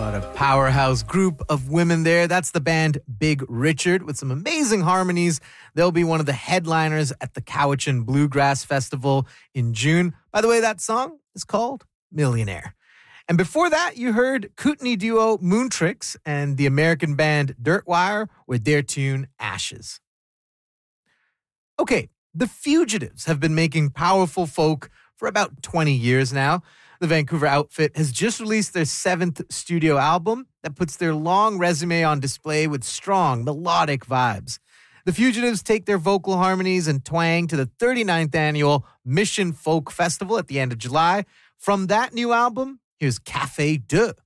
What a powerhouse group of women there. That's the band Big Richard with some amazing harmonies. They'll be one of the headliners at the Cowichan Bluegrass Festival in June. By the way, that song is called Millionaire. And before that, you heard Kootenai duo Moontrix and the American band Dirtwire with their tune Ashes. Okay, the Fugitives have been making powerful folk for about 20 years now. The Vancouver outfit has just released their 7th studio album that puts their long resume on display with strong, melodic vibes. The Fugitives take their vocal harmonies and twang to the 39th annual Mission Folk Festival at the end of July. From that new album, here's Café 2.